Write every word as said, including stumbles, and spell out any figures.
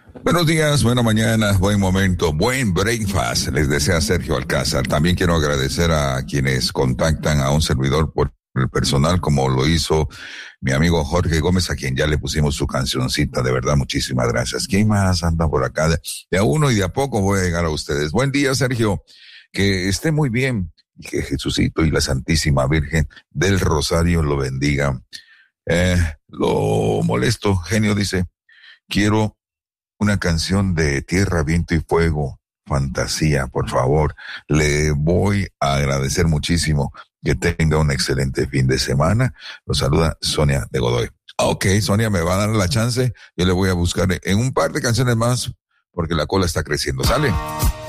Buenos días, buena mañana, buen momento, buen breakfast. Les desea Sergio Alcázar. También quiero agradecer a quienes contactan a un servidor por el personal, como lo hizo mi amigo Jorge Gómez, a quien ya le pusimos su cancioncita. De verdad, muchísimas gracias. ¿Quién más anda por acá? De, de a uno y de a poco voy a llegar a ustedes. Buen día, Sergio. Que esté muy bien. Y que Jesucito y la Santísima Virgen del Rosario lo bendiga. Eh, lo molesto, genio, dice, quiero una canción de Tierra, Viento y Fuego, Fantasía, por favor. Le voy a agradecer muchísimo. Que tenga un excelente fin de semana. Lo saluda Sonia de Godoy. Ok, Sonia me va a dar la chance. Yo le voy a buscar en un par de canciones más porque la cola está creciendo. ¿Sale?